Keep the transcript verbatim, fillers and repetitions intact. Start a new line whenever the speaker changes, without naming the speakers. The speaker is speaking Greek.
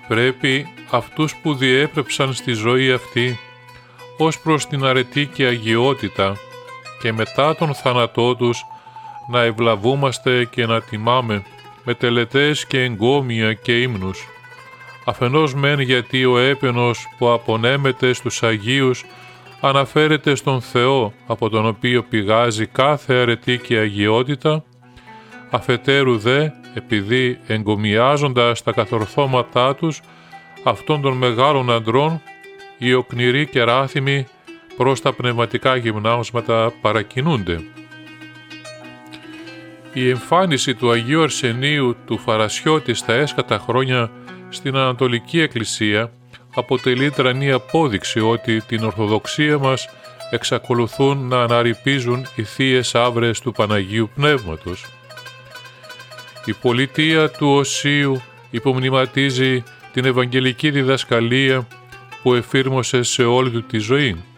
πρέπει αυτούς που διέπρεψαν στη ζωή αυτή ως προς την αρετή και αγιότητα και μετά τον θάνατό τους να ευλαβούμαστε και να τιμάμε με τελετές και εγκόμια και ύμνους. Αφενός μεν γιατί ο έπαινος που απονέμεται στους Αγίους αναφέρεται στον Θεό από τον οποίο πηγάζει κάθε αρετή και αγιότητα, αφετέρου δε επειδή εγκομιάζοντας τα καθορθώματά τους αυτών των μεγάλων αντρών, οι οκνηροί και ράθιμοι προς τα πνευματικά γυμνάσματα παρακινούνται. Η εμφάνιση του Αγίου Αρσενίου του Φαρασιώτη στα έσχατα χρόνια στην Ανατολική Εκκλησία αποτελεί τρανή απόδειξη ότι την Ορθοδοξία μας εξακολουθούν να αναρρυπίζουν οι θείες άβρες του Παναγίου Πνεύματος. Η πολιτεία του Οσίου υπομνηματίζει την Ευαγγελική διδασκαλία που εφήρμοσε σε όλη του τη ζωή.